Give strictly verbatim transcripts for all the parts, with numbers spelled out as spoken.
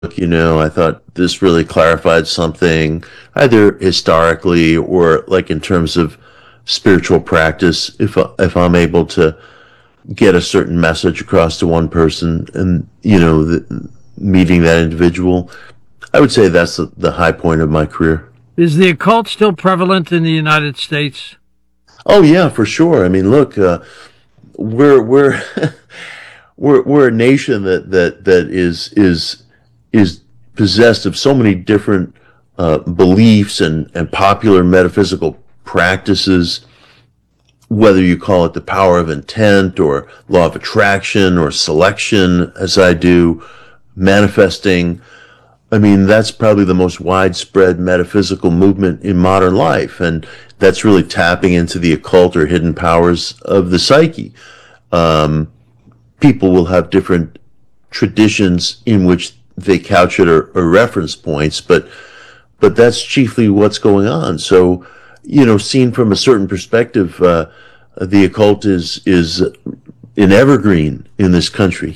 you know, I thought this really clarified something, either historically or like in terms of spiritual practice. If if I'm able to get a certain message across to one person, and you know, the, meeting that individual, I would say that's the, the high point of my career. Is the occult still prevalent in the United States? Oh yeah, for sure. I mean, look, uh, we're we're we're we're a nation that that that is is is possessed of so many different uh, beliefs and and popular metaphysical practices, whether you call it the power of intent or law of attraction or selection, as I do, manifesting. I mean, that's probably the most widespread metaphysical movement in modern life, and that's really tapping into the occult or hidden powers of the psyche. Um, people will have different traditions in which they couch it, or, or reference points, but but that's chiefly what's going on. So, you know, seen from a certain perspective, uh, the occult is is an evergreen in this country.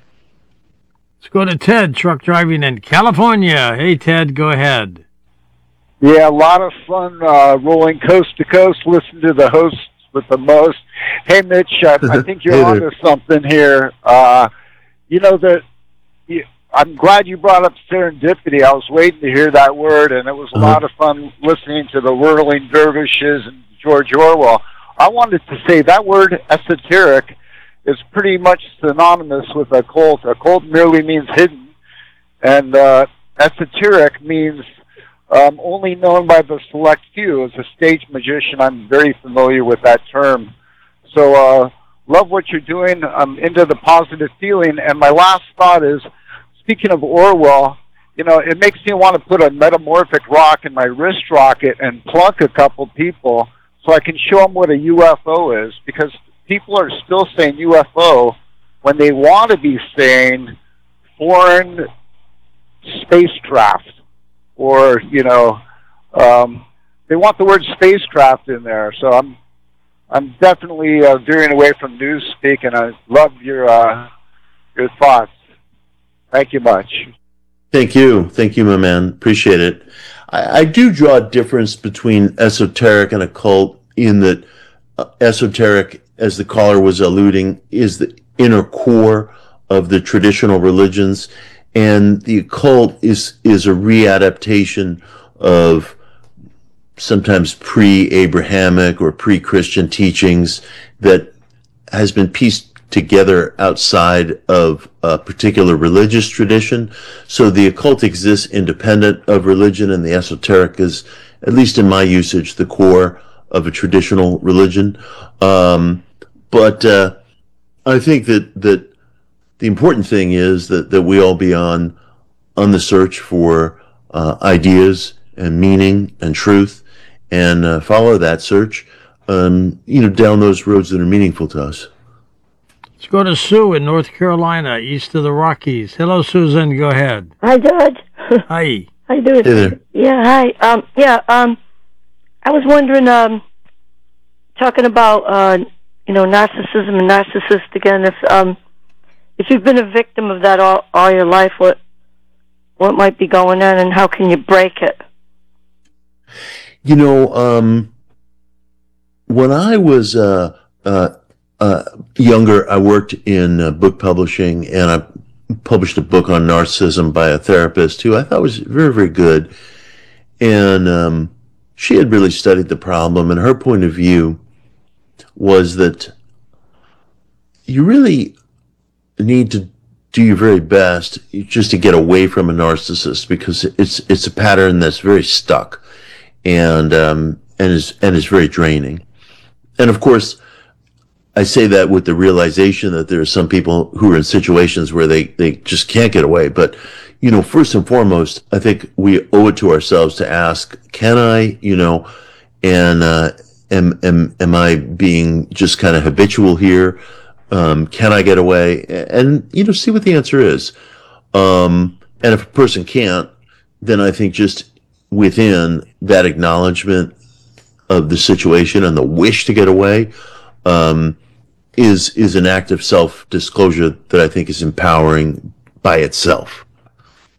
Let's go to Ted, truck driving in California. Hey, Ted, go ahead. Yeah, a lot of fun uh, rolling coast to coast, listen to the hosts with the most. Hey, Mitch, I, I think you're Hey onto there. something here. Uh, you know, that you, I'm glad you brought up serendipity. I was waiting to hear that word, and it was a Uh-huh. lot of fun listening to the whirling dervishes and George Orwell. I wanted to say that word esoteric is pretty much synonymous with occult. Occult merely means hidden, and uh, esoteric means um, only known by the select few. As a stage magician, I'm very familiar with that term. So, uh, love what you're doing. I'm into the positive feeling. And my last thought is, speaking of Orwell, you know, it makes me want to put a metamorphic rock in my wrist rocket and plunk a couple people so I can show them what a U F O is, because people are still saying U F O when they want to be saying foreign spacecraft, or, you know, um, they want the word spacecraft in there. So I'm I'm definitely uh, veering away from newspeak, and I love your uh, your thoughts. Thank you much. Thank you. Thank you, my man. Appreciate it. I, I do draw a difference between esoteric and occult in that uh, esoteric, as the caller was alluding, is the inner core of the traditional religions, and the occult is is a readaptation of sometimes pre-Abrahamic or pre-Christian teachings that has been pieced together outside of a particular religious tradition. So the occult exists independent of religion, and the esoteric is, at least in my usage, the core of a traditional religion. Um, but uh, I think that that the important thing is that, that we all be on on the search for uh, ideas and meaning and truth, and uh, follow that search, um, you know, down those roads that are meaningful to us. Let's go to Sue in North Carolina, east of the Rockies. Hello, Susan. Go ahead. Hi, George. Hi. How you doing? Hey there. Yeah, hi. Um, yeah, um, I was wondering, um, talking about, uh, you know, narcissism and narcissist again. If um, if you've been a victim of that all, all your life, what what might be going on, and how can you break it? You know, um, when I was uh, uh, uh, younger, I worked in uh, book publishing, and I published a book on narcissism by a therapist who I thought was very, very good. And um, she had really studied the problem, and her point of view was that you really need to do your very best just to get away from a narcissist, because it's it's a pattern that's very stuck, and um, and is and is very draining. And of course, I say that with the realization that there are some people who are in situations where they, they just can't get away. But, you know, first and foremost, I think we owe it to ourselves to ask, can I, you know, and uh, am, am, am I being just kind of habitual here? Um, can I get away? And, you know, see what the answer is. Um, and if a person can't, then I think just within that acknowledgement of the situation and the wish to get away, um, is is an act of self-disclosure that I think is empowering by itself.